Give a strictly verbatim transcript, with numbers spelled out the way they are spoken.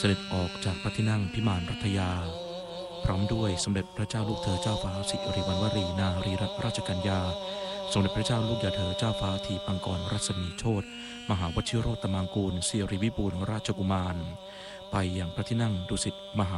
ด็จออกจากพระที่นั่งพิมานรัตยาพร้อมด้วยสมเด็จพระเจ้าลูกเธอเจ้าฟ้าสิริวัณวรีนารีรัตนราชกัญญาสมเด็จพระเจ้าลูกยาเธอเจ้าฟ้าทีปังกรรัศมีโชติมหาวชิโรตมังกูลสิริวิบูลย์ราชกุมารไปยังพระที่นั่งดุสิตมหา